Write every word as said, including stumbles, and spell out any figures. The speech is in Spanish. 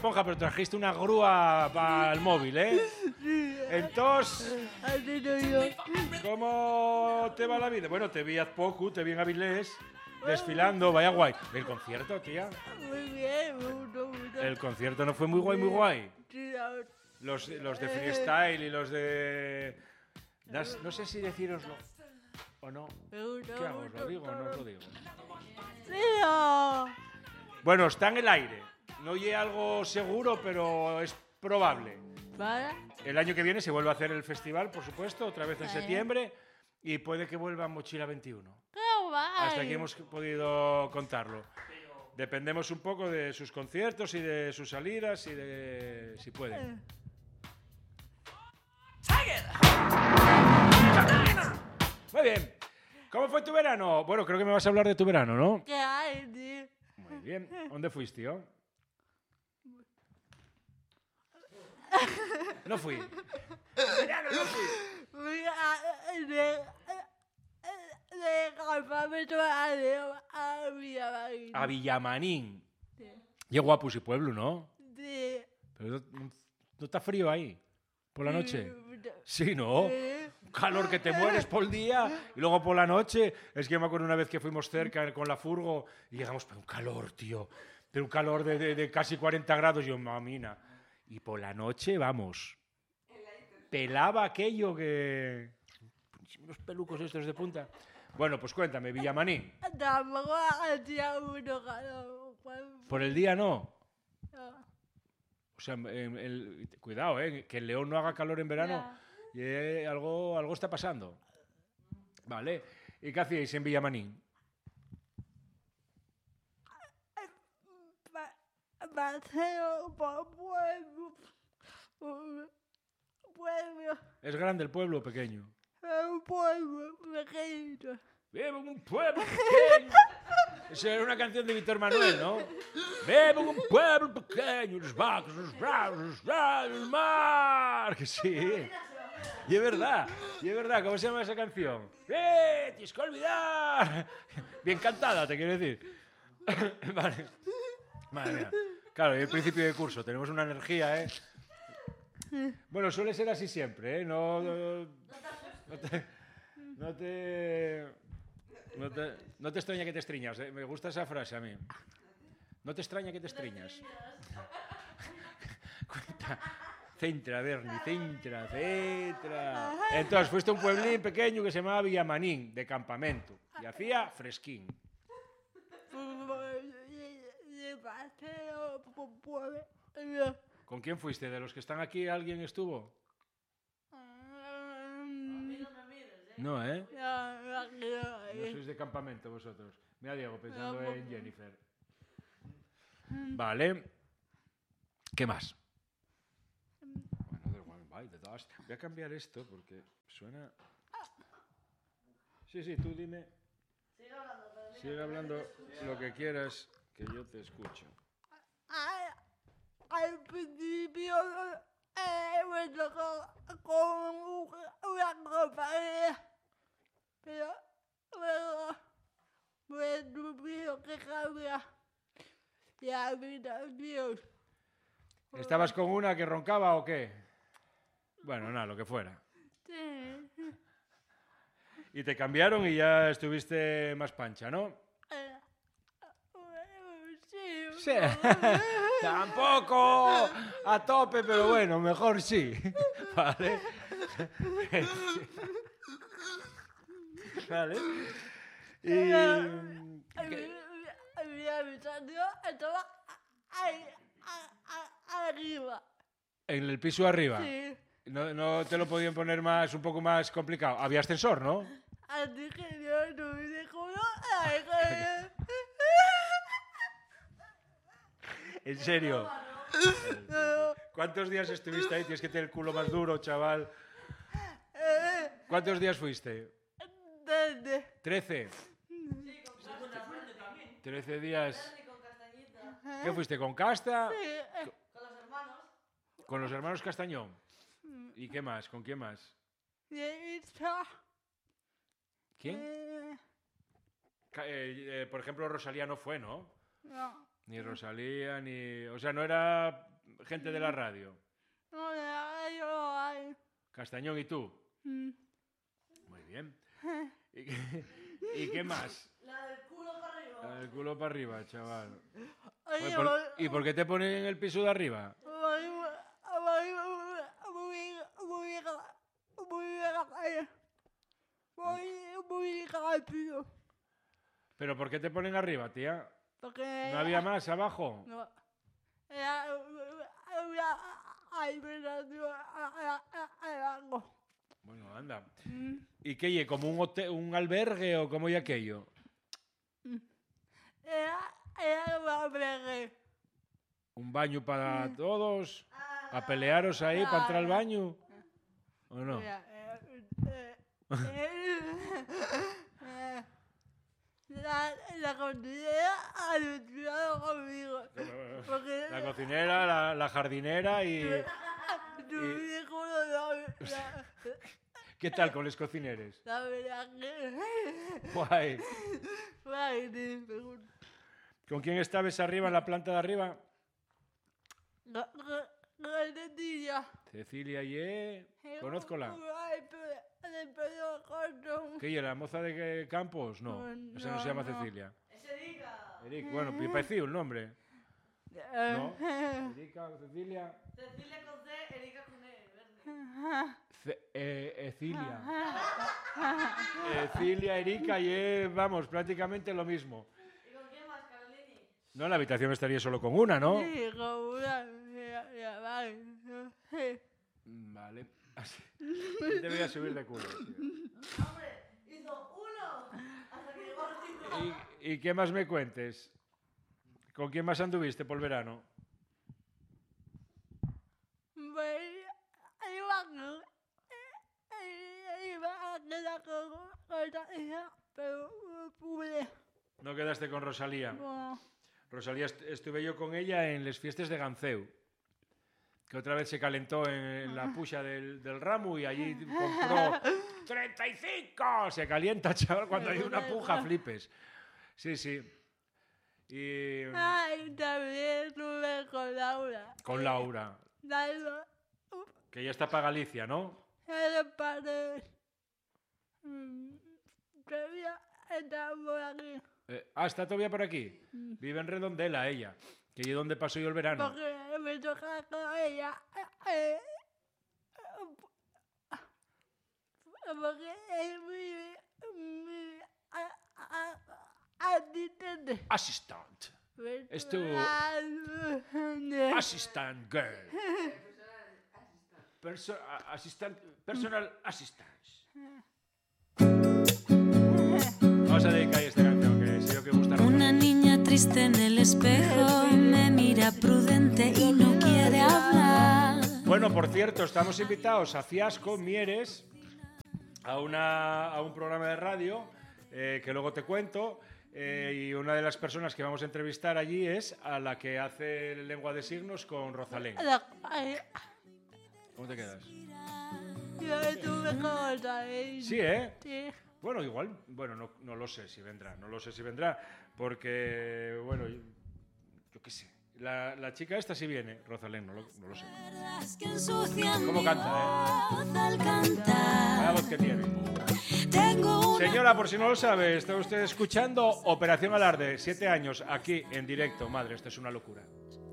Esponja, pero trajiste una grúa para el móvil, ¿eh? Entonces, ¿cómo te va la vida? Bueno, te vi hace poco, te vi en Avilés, desfilando, vaya guay. ¿El concierto, tía? Muy bien, me gustó mucho. El concierto no fue muy guay, muy guay. Sí, la- Los, los de freestyle y los de... Das- no sé si decíroslo o no. me gustó ¿Qué hago? ¿Os mucho lo digo o no os lo todo. digo? Tío. Bueno, está en el aire. No es algo seguro, pero es probable. ¿Vale? El año que viene se vuelve a hacer el festival, por supuesto, otra vez en Vale. septiembre. Y puede que vuelva Mochila veintiuno. ¡Qué guay! Hasta aquí hemos podido contarlo. Dependemos un poco de sus conciertos y de sus salidas y de si pueden. Muy bien. ¿Cómo fue tu verano? Bueno, creo que me vas a hablar de tu verano, ¿no? ¿Qué hay, tío? Muy bien. ¿Dónde fuiste, tío? No fui. Verano no fui. Fui a- de, de campamento a, a Villamarín. A Villamanín. Sí. Qué guapo ese pueblo, ¿no? Sí. Pero no, no está frío ahí, por la noche. Sí. Sí, ¿no? Sí. Un calor que te mueres por el día y luego por la noche. Es que me acuerdo una vez que fuimos cerca con la furgo y llegamos, pero un calor, tío. Pero un calor de, de- de casi cuarenta grados. Yo, mamina. Y por la noche, vamos. Pelaba aquello que... Unos pelucos estos de punta. Bueno, pues cuéntame, Villamanín. Tampoco hacía mucho calor. Por el día no. No. O sea, en- el- cuidado, ¿eh? Que en León no haga calor en verano. Y, eh, algo, algo está pasando. Vale. ¿Y qué hacíais en Villamanín? Pa- Paseo por pueblo. Un pueblo. ¿Es grande el pueblo o pequeño? Un pueblo pequeño. Vivo en un pueblo pequeño. Esa era una canción de Víctor Manuel, ¿no? Vivo en un pueblo pequeño, los vacos, los bravos, los bravos, el mar. Que sí. Y es verdad, y es verdad. ¿Cómo se llama esa canción? ¡Eh! ¡Tienes que olvidar! Bien cantada, te quiero decir. Vale. Madre mía. Claro, y el principio de curso. Tenemos una energía, ¿eh? Bueno, suele ser así siempre, ¿eh? No, no, no te... No te... No te, no te extraña que te estriñas, ¿eh? Me gusta esa frase a mí. No te extraña que te estriñas. Cuenta. Centra, Berni, centra, centra. Entonces, fuiste a un pueblín pequeño que se llamaba Villamanín, de campamento. Y hacía fresquín. De paseo por pueblo. ¿Con quién fuiste? ¿De los que están aquí alguien estuvo? No, ¿eh? No sois de campamento vosotros. Mira, Diego, pensando No, en Jennifer. Vale. ¿Qué más? Bueno, da igual, vale, de todas- voy a cambiar esto porque suena... Sí, sí, tú dime. Sigue hablando lo que quieras, que yo te escucho. Al, al principio eh, me tocó con una compañía, pero luego me tuvieron que cambiar de habitación. ¿Estabas con una que roncaba o qué? Bueno, nada, lo que fuera. Sí. Y te cambiaron y ya estuviste más pancha, ¿no? Eh, eh, sí. Sí. Tampoco a tope, pero bueno, mejor sí. Vale. Vale. Y... ¿qué? Mi habitación estaba ahí, a- a- arriba. En el piso arriba. Sí. No, no te lo podían poner más, un poco más complicado. Había ascensor, ¿no? Así que yo no me dejó nada. En serio. ¿Cuántos días estuviste ahí? Tienes que tener el culo más duro, chaval. ¿Cuántos días fuiste? Desde. Trece. Trece días. ¿Qué fuiste? ¿Con Casta? Sí, ¿Con los hermanos Castañón? ¿Y qué más? ¿Con quién más? eh, Isa, ¿Quién? eh, Ca- eh, eh, por ejemplo, Rosalía no fue, ¿no? no. Ni Rosalía, ni... O sea, no era gente de la radio. No, no, yo hay. Castañón y tú. Mm. Muy bien. ¿Y qué, ¿y qué más? La del culo para arriba. La del culo para arriba, chaval. Oye, Oye, por- ¿Y por qué te ponen en el piso de arriba? voy, voy, voy, voy, voy, voy, voy, voy rápido. ¿Pero por qué te ponen arriba, tía? Porque ¿No había más abajo? no. Era una habitación abajo. Bueno, anda. Mm. ¿Y qué, ye, como un, hotel, un albergue o como y aquello? Era, era un albergue. ¿Un baño para todos? ¿A pelearos ahí para entrar al baño? ¿O no? Mira, eh, eh, eh, La, la cocinera ha luchado conmigo. Porque La cocinera, la, la jardinera y... tu hijo no la, la, ¿Qué tal con los cocineres? la verdad que... Guay. Guay, te pregunto. ¿Con quién estabas arriba en la planta de arriba? Cecilia. Cecilia y... Conózcola. Ay, pero de pelo corto. ¿Qué, y la moza de qué Campos? No, No, esa no se llama no. Cecilia. Es Erika. Eric, bueno, me pareció el nombre. ¿No? Erika, Cecilia... Cecilia con C, Erika con E, verde. Ce- eh, Ecilia. Ecilia, Erika y eh, vamos, prácticamente lo mismo. ¿Y con quién más, Carolini? No, en la habitación estaría solo con una, ¿no? Sí, con una. Ya, ya, vale. Sí. Vale. Así. Debería subir de culo. Tío. Hombre, hizo uno hasta que llegó al cinco. ¿Y, ¿Y qué más me cuentes? ¿Con quién más anduviste por el verano? Pues, iba con... Iba a quedar con Rosalía, pero no pude. ¿No quedaste con Rosalía? No. Rosalía, est- estuve yo con ella en las fiestas de Ganceu, que otra vez se calentó en, en la pucha del, del ramo y allí compró treinta y cinco. Se calienta, chaval, cuando hay una puja, flipes. Sí, sí. Y Ay, también estuve con Laura. con Laura, Laura, que ya está para Galicia, ¿no? el padre. Todavía estamos aquí. Eh, ah, está todavía por aquí. Vive en Redondela ella, que es donde pasó yo el verano. Porque me toca con ella. eh, Porque es muy, muy a- a- asistente. Assistant. Es tu Virtual. assistant girl. Perso a- assistant, personal assistance. Vamos a dedicar esta canción que sé yo que gusta. Una niña triste en el espejo me mira prudente y no quiere hablar. Bueno, por cierto, estamos invitados a Fiasco, Mieres, a, una, a un programa de radio eh, que luego te cuento. Eh, y una de las personas que vamos a entrevistar allí es a la que hace lengua de signos con Rosalén. ¿Cómo te quedas? Yo estuve con Rosalén. Sí, ¿eh? Sí. Bueno, igual, bueno, no, no lo sé si vendrá, no lo sé si vendrá, porque, bueno, yo, yo qué sé. La, la chica esta sí viene, Rosalén, no lo, no lo sé. Que ensucian ¿Cómo mi canta, voz al La cantar. voz que tiene. Tengo una Señora, por si no lo sabe, está usted escuchando Operación Alarde, siete años, aquí en directo. Madre, esto es una locura.